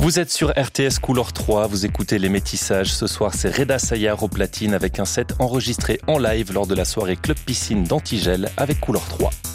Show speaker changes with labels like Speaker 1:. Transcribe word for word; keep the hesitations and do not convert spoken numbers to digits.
Speaker 1: Vous êtes sur R T S Couleur trois, vous écoutez Les Métissages. Ce soir, c'est Reda Sayar au platine avec un set enregistré en live lors de la soirée Club Piscine d'Antigel avec Couleur trois.